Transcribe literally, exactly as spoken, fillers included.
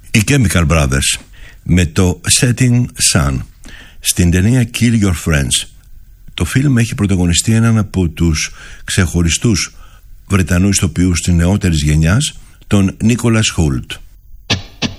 Οι Chemical Brothers με το Setting Sun στην ταινία Kill Your Friends. Το φιλμ έχει πρωταγωνιστεί έναν από τους ξεχωριστούς Βρετανούς ηθοποιούς της νεότερης γενιάς, τον Nicholas Hoult.